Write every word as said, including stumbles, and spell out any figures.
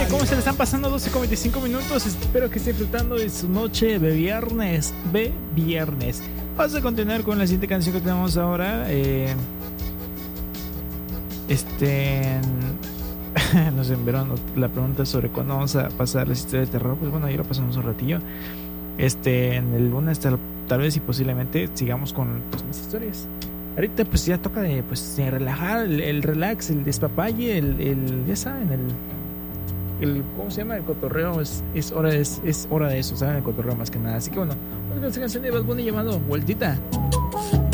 ¿Cómo se le están pasando? doce con veinticinco minutos. Espero que esté disfrutando de su noche de viernes. De viernes. Vamos a continuar con la siguiente canción que tenemos ahora. Eh, este. Nos enviaron la pregunta sobre cuándo vamos a pasar las historias de terror. Pues bueno, ya lo pasamos un ratillo. Este, en el lunes tal, tal vez y posiblemente sigamos con pues, mis historias. Ahorita pues ya toca de, pues, de relajar, el, el relax, el despapalle, el, el ya saben, el, el ¿cómo se llama? El cotorreo, es, es hora es, es hora de eso, saben, el cotorreo más que nada. Así que bueno, vamos con esta canción de Bad Bunny llamado Vueltita.